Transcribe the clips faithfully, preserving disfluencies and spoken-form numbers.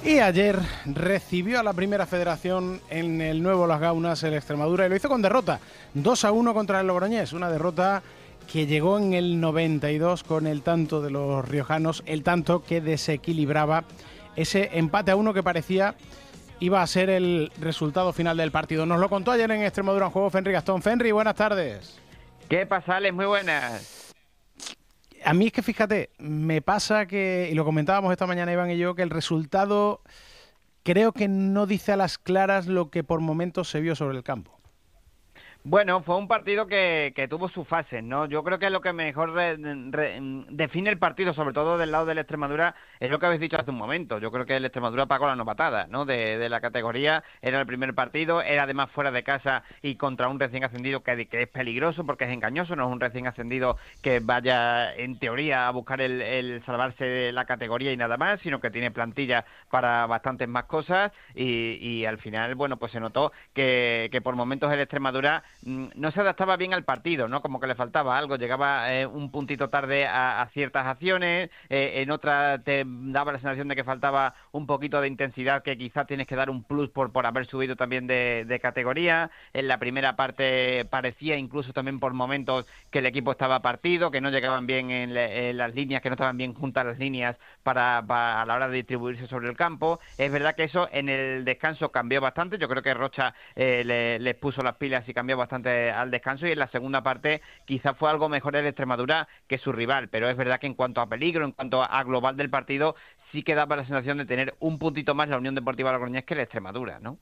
Y ayer recibió a la Primera Federación en el nuevo Las Gaunas el Extremadura y lo hizo con derrota, dos a uno contra el Logroñés, una derrota que llegó en el noventa y dos con el tanto de los riojanos, el tanto que desequilibraba ese empate a uno que parecía iba a ser el resultado final del partido. Nos lo contó ayer en Extremadura en Juego Fenri Gastón. Fenri, buenas tardes. ¿Qué pasa, Alex? Muy buenas. A mí es que fíjate, me pasa que, y lo comentábamos esta mañana Iván y yo, que el resultado creo que no dice a las claras lo que por momentos se vio sobre el campo. Bueno, fue un partido que, que tuvo sus fases, ¿no? Yo creo que lo que mejor re, re, define el partido, sobre todo del lado del Extremadura, es lo que habéis dicho hace un momento. Yo creo que el Extremadura pagó la novatada, ¿no? De, de la categoría, era el primer partido, era además fuera de casa y contra un recién ascendido que, que es peligroso porque es engañoso, no es un recién ascendido que vaya en teoría a buscar el, el salvarse de la categoría y nada más, sino que tiene plantilla para bastantes más cosas y, y al final, bueno, pues se notó que, que por momentos el Extremadura no se adaptaba bien al partido, ¿no? Como que le faltaba algo, llegaba eh, un puntito tarde a, a ciertas acciones, eh, en otras te daba la sensación de que faltaba un poquito de intensidad, que quizás tienes que dar un plus por, por haber subido también de, de categoría. En la primera parte parecía incluso también por momentos que el equipo estaba partido, que no llegaban bien en, le, en las líneas, que no estaban bien juntas las líneas para, para a la hora de distribuirse sobre el campo. Es verdad que eso en el descanso cambió bastante, yo creo que Rocha eh, le, les puso las pilas y cambió bastante al descanso, y en la segunda parte quizás fue algo mejor el Extremadura que su rival, pero es verdad que en cuanto a peligro, en cuanto a global del partido, sí que daba la sensación de tener un puntito más la Unión Deportiva Logroñés que el Extremadura, ¿no?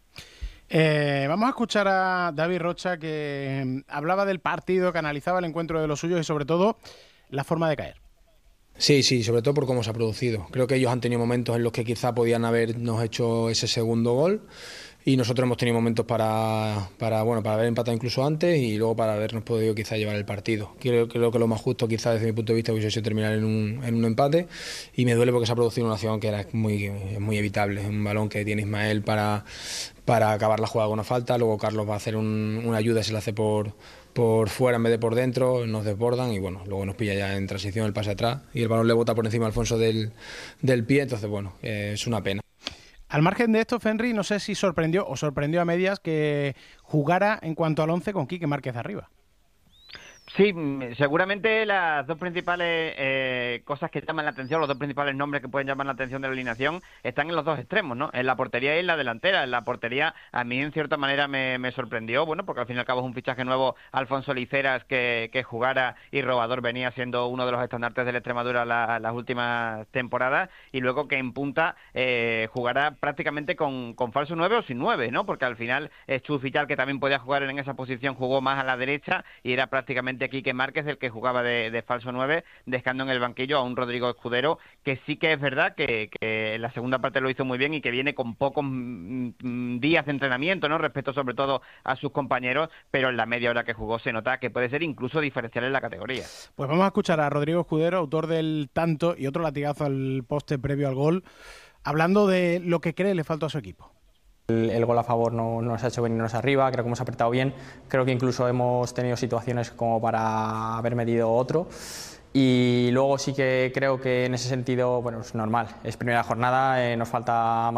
Eh, vamos a escuchar a David Rocha, que hablaba del partido, que analizaba el encuentro de los suyos y sobre todo la forma de caer. Sí, sí, sobre todo por cómo se ha producido. Creo que ellos han tenido momentos en los que quizá podían habernos hecho ese segundo gol y nosotros hemos tenido momentos para, para, bueno, para haber empatado incluso antes y luego para habernos podido quizá llevar el partido. Creo, creo que lo más justo quizá desde mi punto de vista hubiese sido terminar en un, en un empate y me duele porque se ha producido una acción que era muy, muy evitable. Es un balón que tiene Ismael para, para acabar la jugada con una falta, luego Carlos va a hacer un, una ayuda y se la hace por... por fuera en vez de por dentro, nos desbordan y bueno, luego nos pilla ya en transición el pase atrás y el balón le bota por encima a Alfonso del, del pie, entonces bueno, eh, es una pena. Al margen de esto, Fenri, no sé si sorprendió o sorprendió a medias que jugara en cuanto al once con Quique Márquez arriba. Sí, seguramente las dos principales eh, cosas que llaman la atención, los dos principales nombres que pueden llamar la atención de la alineación están en los dos extremos, ¿no? En la portería y en la delantera. En la portería a mí en cierta manera me, me sorprendió, bueno, porque al fin y al cabo es un fichaje nuevo, Alfonso Liceras, que, que jugara, y Robador venía siendo uno de los estandartes de la Extremadura la, las últimas temporadas, y luego que en punta eh, jugará prácticamente con, con falso nueve o sin nueve, ¿no? Porque al final es Chus Vital, que también podía jugar en esa posición, jugó más a la derecha y era prácticamente Quique Márquez el que jugaba de, de falso nueve, dejando en el banquillo a un Rodrigo Escudero, que sí que es verdad que, que en la segunda parte lo hizo muy bien y que viene con pocos mm, días de entrenamiento, ¿no? Respecto sobre todo a sus compañeros, pero en la media hora que jugó se nota que puede ser incluso diferencial en la categoría. Pues vamos a escuchar a Rodrigo Escudero, autor del tanto y otro latigazo al poste previo al gol, hablando de lo que cree le faltó a su equipo. El, el gol a favor no, no nos ha hecho venirnos arriba, creo que hemos apretado bien, creo que incluso hemos tenido situaciones como para haber medido otro y luego sí que creo que en ese sentido, bueno, es normal, es primera jornada, eh, nos falta